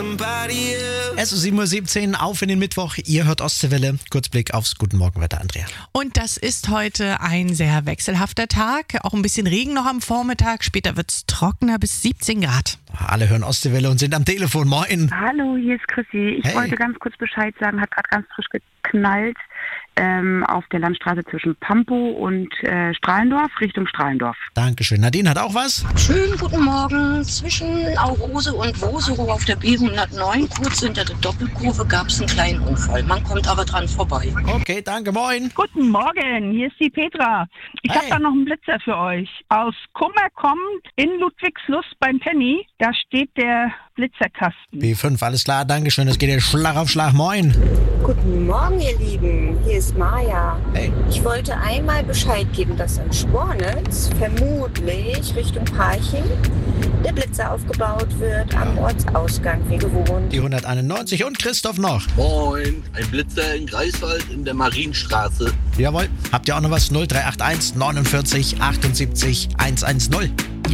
Es ist 7:17 Uhr, auf in den Mittwoch. Ihr hört Ostseewelle. Kurzblick aufs Guten Morgenwetter, Andrea. Und das ist heute ein sehr wechselhafter Tag. Auch ein bisschen Regen noch am Vormittag. Später wird es trockener bis 17 Grad. Alle hören Ostseewelle und sind am Telefon. Moin. Hallo, hier ist Chrissy. Ich wollte ganz kurz Bescheid sagen, hat gerade ganz frisch geknallt auf der Landstraße zwischen Pampow und Strahlendorf, Richtung Strahlendorf. Dankeschön. Nadine hat auch was? Schönen guten Morgen. Zwischen Aurose und Woserow auf der B109, kurz hinter der Doppelkurve, gab es einen kleinen Unfall. Man kommt aber dran vorbei. Okay, danke, moin. Guten Morgen, hier ist die Petra. Ich habe da noch einen Blitzer für euch. Aus Kummer kommt in Ludwigslust beim Penny, da steht der Blitzerkasten. B5, alles klar, Dankeschön. Es geht ja Schlag auf Schlag, moin. Guten Morgen, ihr Lieben. Hier ist Maja. Hey. Ich wollte einmal Bescheid geben, dass in Spornitz vermutlich Richtung Parching der Blitzer aufgebaut wird am Ortsausgang wie gewohnt. Die 191 und Christoph noch. Moin, ein Blitzer in Greifswald in der Marienstraße. Jawohl. Habt ihr auch noch was? 0381 49 78 110.